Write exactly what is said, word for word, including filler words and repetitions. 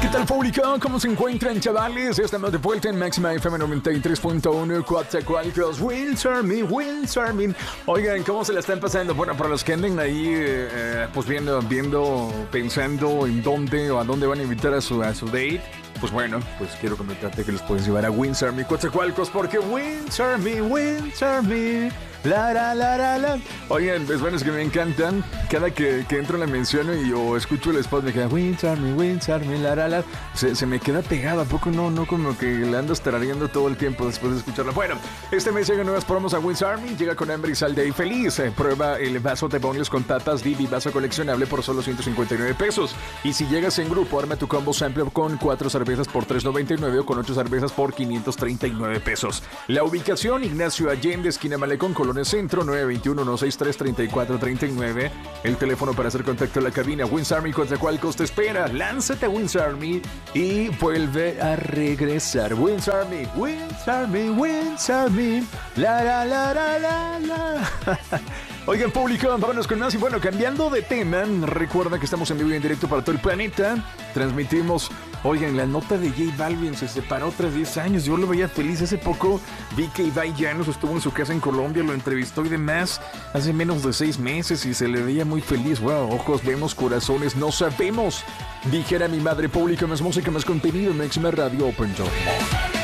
¿Qué tal, público? ¿Cómo se encuentran, chavales? Estamos de vuelta en Máxima F M noventa y tres punto uno, Coatzacoalcos, Windsor-Me, Windsor-Me. Oigan, ¿cómo se la están pasando? Bueno, para los que anden ahí, eh, pues viendo, viendo, pensando en dónde o a dónde van a invitar a su, a su date, pues bueno, pues quiero comentarte que los puedes llevar a Windsor-Me, Coatzacoalcos, porque Windsor-Me, Windsor-Me, la, la, la, la, la. Oigan, pues bueno, es que me encantan. Cada que, que entro la menciono y o escucho el spot, me queda Windsor-Me, Windsor-Me, la, la, la. Se, se me queda pegado, ¿a poco no? No como que le ando tarareando todo el tiempo después de escucharla. Bueno, este mes llegan nuevas promos a Windsor-Me. Llega con hambre y sal de ahí feliz. Eh, prueba el vaso de boneless con tapas Divi, vaso coleccionable por solo ciento cincuenta y nueve pesos. Y si llegas en grupo, arma tu combo sample con cuatro cervezas por tres noventa y nueve o con ocho cervezas por quinientos treinta y nueve pesos. La ubicación, Ignacio Allende, esquina Malecón, Colonia Centro, nueve dos uno, uno seis tres, tres cuatro tres nueve. El teléfono para hacer contacto en la cabina. Windsor-Me, Coatzacoalcos te espera. Lánzate a Windsor-Me y vuelve a regresar. Windsor-Me, Windsor-Me, Windsor-Me, la la la la la la. Oigan, público, vámonos con más. Y bueno, cambiando de tema, recuerda que estamos en vivo y en directo para todo el planeta. Transmitimos, oigan, la nota de J Balvin se separó tras diez años. Yo lo veía feliz. Hace poco vi que Ibai Llanos estuvo en su casa en Colombia, lo entrevistó y demás hace menos de seis meses y se le veía muy feliz. Wow, ojos vemos, corazones no sabemos. Dijera mi madre. Público, más música, más contenido, Máxima Radio Open Door.